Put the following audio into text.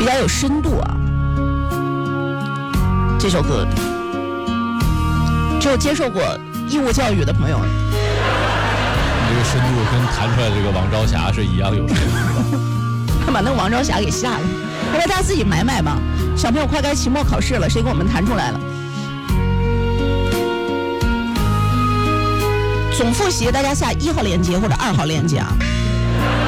比较有深度啊。这首歌只有接受过义务教育的朋友， 这个深度跟弹出来的这个王朝霞是一样有深度的。 把那个王朝霞给吓了，后来大家自己买吧。小朋友快该期末考试了，谁给我们弹出来了？总复习大家下1号链接或者2号链接啊。